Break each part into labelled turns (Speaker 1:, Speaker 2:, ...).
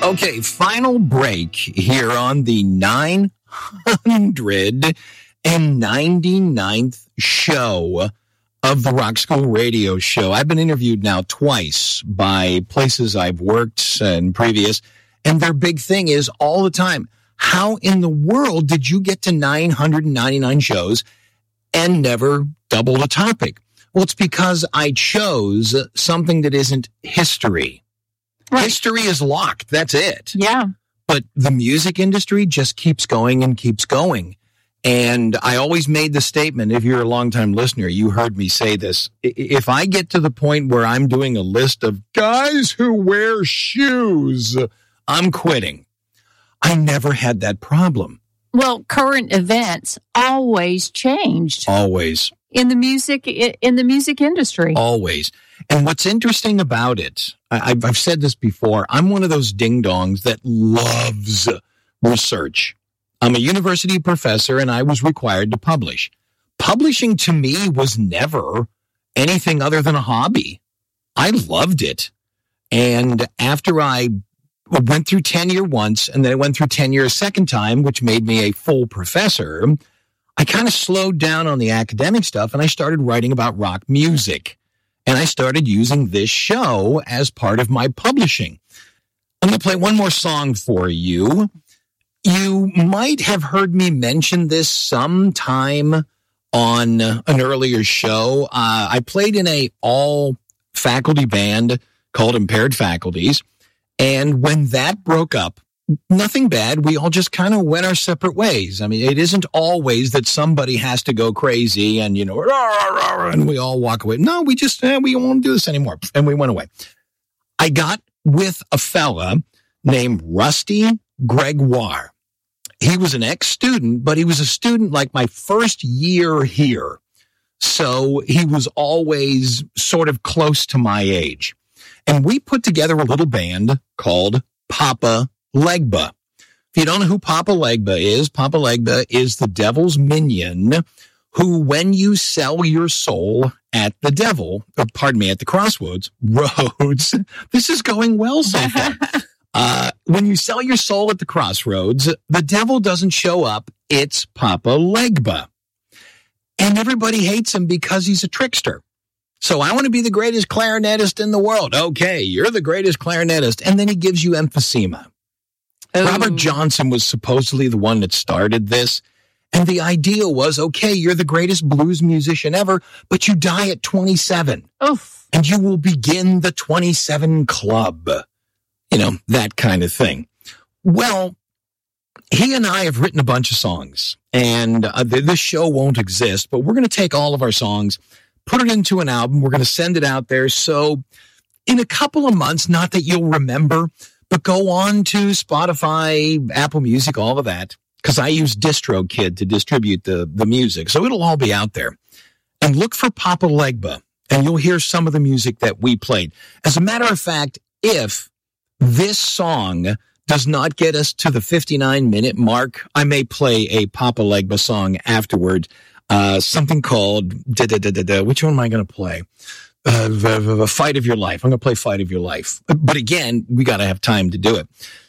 Speaker 1: Okay, final break here on the 999th show of the Rock School Radio Show. I've been interviewed now twice by places I've worked and previous, and their big thing is all the time, how in the world did you get to 999 shows and never double the topic? Well, it's because I chose something that isn't history. Right. History is locked. That's it.
Speaker 2: Yeah.
Speaker 1: But the music industry just keeps going and keeps going. And I always made the statement, if you're a longtime listener, you heard me say this. If I get to the point where I'm doing a list of guys who wear shoes, I'm quitting. I never had that problem.
Speaker 2: Well, current events always changed.
Speaker 1: Always.
Speaker 2: In the music industry.
Speaker 1: Always. And what's interesting about it, I've said this before, I'm one of those ding-dongs that loves research. I'm a university professor, and I was required to publish. Publishing to me was never anything other than a hobby. I loved it. And after I went through tenure once, and then I went through tenure a second time, which made me a full professor, I kind of slowed down on the academic stuff, and I started writing about rock music. And I started using this show as part of my publishing. I'm going to play one more song for you. You might have heard me mention this sometime on an earlier show. I played in a all-faculty band called Impaired Faculties. And when that broke up, nothing bad. We all just kind of went our separate ways. I mean, it isn't always that somebody has to go crazy and, rah, rah, rah, and we all walk away. No, we just, we won't do this anymore. And we went away. I got with a fella named Rusty Gregoire. He was an ex-student, but he was a student like my first year here. So he was always sort of close to my age. And we put together a little band called Papa Legba. If you don't know who Papa Legba is the devil's minion who, when you sell your soul at the at the crossroads, this is going well so far. When you sell your soul at the crossroads, the devil doesn't show up. It's Papa Legba. And everybody hates him because he's a trickster. So I want to be the greatest clarinetist in the world. Okay, you're the greatest clarinetist. And then he gives you emphysema. Oh. Robert Johnson was supposedly the one that started this. And the idea was, okay, you're the greatest blues musician ever, but you die at 27.
Speaker 2: Oof.
Speaker 1: And you will begin the 27 Club. That kind of thing. Well, he and I have written a bunch of songs. And this show won't exist, but we're going to take all of our songs, put it into an album. We're going to send it out there. So in a couple of months, not that you'll remember, but go on to Spotify, Apple Music, all of that, because I use DistroKid to distribute the music. So it'll all be out there. And look for Papa Legba, and you'll hear some of the music that we played. As a matter of fact, if this song does not get us to the 59-minute mark, I may play a Papa Legba song afterward, something called, which one am I going to play? Fight of Your Life. I'm going to play Fight of Your Life. But again, we got to have time to do it.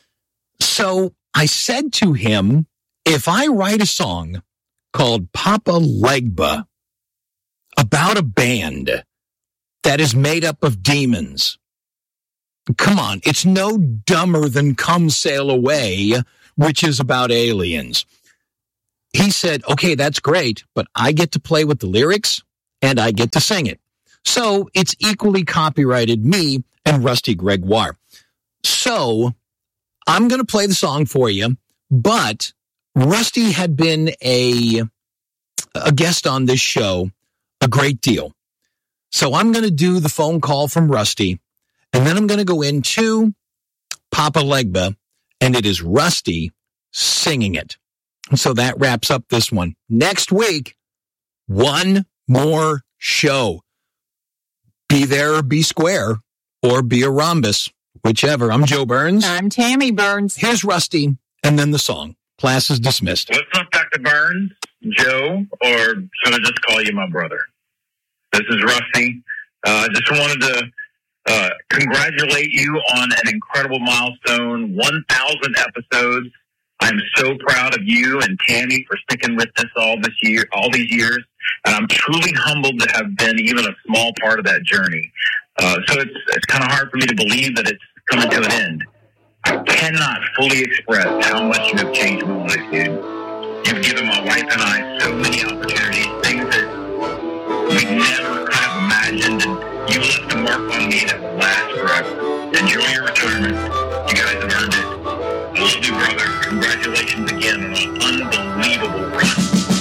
Speaker 1: So I said to him, if I write a song called Papa Legba about a band that is made up of demons, come on, it's no dumber than Come Sail Away, which is about aliens. He said, okay, that's great, but I get to play with the lyrics and I get to sing it. So it's equally copyrighted me and Rusty Gregoire. So I'm going to play the song for you, but Rusty had been a guest on this show a great deal. So I'm going to do the phone call from Rusty, and then I'm going to go into Papa Legba, and it is Rusty singing it. So that wraps up this one. Next week, one more show. Be there or be square, or be a rhombus, whichever. I'm Joe Burns.
Speaker 2: I'm Tammy Burns.
Speaker 1: Here's Rusty, and then the song. Class is dismissed.
Speaker 3: What's up, Dr. Burns, Joe, or should I just call you my brother? This is Rusty. I just wanted to congratulate you on an incredible milestone, 1,000 episodes. I'm so proud of you and Tammy for sticking with us all these years. And I'm truly humbled to have been even a small part of that journey. So it's kind of hard for me to believe that it's coming to an end. I cannot fully express how much you have changed my life, dude. You've given my wife and I so many opportunities, things that we never could have imagined, and you left a mark on me that will last forever. Enjoy your retirement. You guys have earned it. I love you, brother. Congratulations again on an unbelievable run.